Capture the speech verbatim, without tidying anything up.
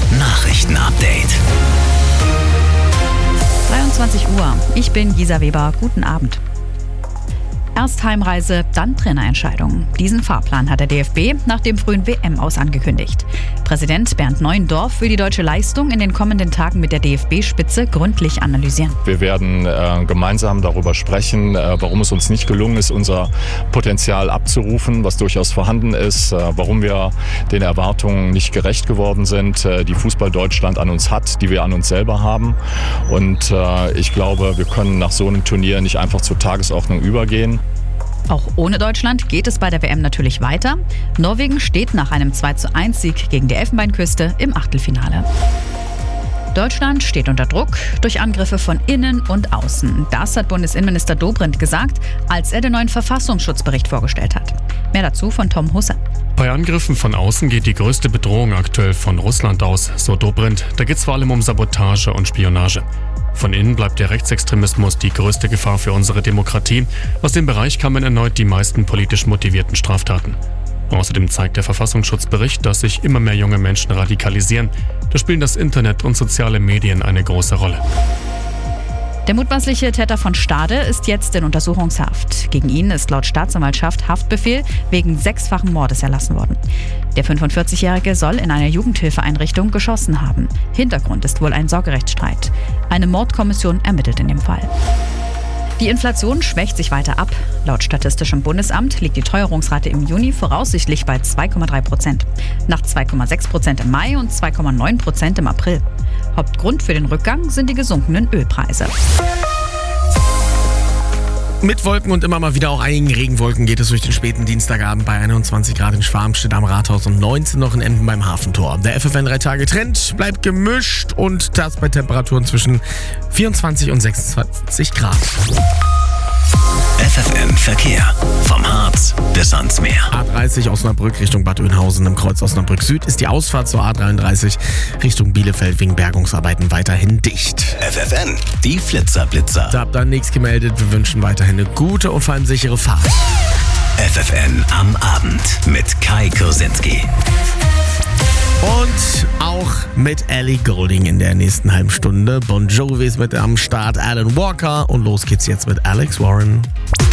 Nachrichten-Update. dreiundzwanzig Uhr. Ich bin Gisa Weber. Guten Abend. Erst Heimreise, dann Trainerentscheidung. Diesen Fahrplan hat der D F B nach dem frühen W M-Aus angekündigt. Präsident Bernd Neuendorf will die deutsche Leistung in den kommenden Tagen mit der D F B-Spitze gründlich analysieren. Wir werden äh, gemeinsam darüber sprechen, äh, warum es uns nicht gelungen ist, unser Potenzial abzurufen, was durchaus vorhanden ist, äh, warum wir den Erwartungen nicht gerecht geworden sind, äh, die Fußball Deutschland an uns hat, die wir an uns selber haben. Und äh, ich glaube, wir können nach so einem Turnier nicht einfach zur Tagesordnung übergehen. Auch ohne Deutschland geht es bei der W M natürlich weiter. Norwegen steht nach einem zwei zu eins Sieg gegen die Elfenbeinküste im Achtelfinale. Deutschland steht unter Druck durch Angriffe von innen und außen. Das hat Bundesinnenminister Dobrindt gesagt, als er den neuen Verfassungsschutzbericht vorgestellt hat. Mehr dazu von Tom Husse. Bei Angriffen von außen geht die größte Bedrohung aktuell von Russland aus, so Dobrindt. Da geht es vor allem um Sabotage und Spionage. Von innen bleibt der Rechtsextremismus die größte Gefahr für unsere Demokratie. Aus dem Bereich kamen erneut die meisten politisch motivierten Straftaten. Außerdem zeigt der Verfassungsschutzbericht, dass sich immer mehr junge Menschen radikalisieren. Da spielen das Internet und soziale Medien eine große Rolle. Der mutmaßliche Täter von Stade ist jetzt in Untersuchungshaft. Gegen ihn ist laut Staatsanwaltschaft Haftbefehl wegen sechsfachen Mordes erlassen worden. Der fünfundvierzigjährige soll in einer Jugendhilfeeinrichtung geschossen haben. Hintergrund ist wohl ein Sorgerechtsstreit. Eine Mordkommission ermittelt in dem Fall. Die Inflation schwächt sich weiter ab. Laut Statistischem Bundesamt liegt die Teuerungsrate im Juni voraussichtlich bei zwei Komma drei Prozent. Nach zwei Komma sechs Prozent im Mai und zwei Komma neun Prozent im April. Hauptgrund für den Rückgang sind die gesunkenen Ölpreise. Mit Wolken und immer mal wieder auch einigen Regenwolken geht es durch den späten Dienstagabend bei einundzwanzig Grad in Schwarmstedt am Rathaus und neunzehn noch in Emden beim Hafentor. Der F F N drei Tage Trend bleibt gemischt und das bei Temperaturen zwischen vierundzwanzig und sechsundzwanzig Grad. F F N Verkehr. Vom Harz bis ans Meer. A dreißig Osnabrück Richtung Bad Oeynhausen im Kreuz Osnabrück Süd ist die Ausfahrt zur A dreiunddreißig Richtung Bielefeld wegen Bergungsarbeiten weiterhin dicht. F F N, die Flitzerblitzer. Da habt ihr nichts gemeldet. Wir wünschen weiterhin eine gute und vor allem sichere Fahrt. F F N am Abend mit Kai Kursinski. Und auch mit Ellie Goulding in der nächsten halben Stunde. Bon Jovi ist mit am Start, Alan Walker. Und los geht's jetzt mit Alex Warren.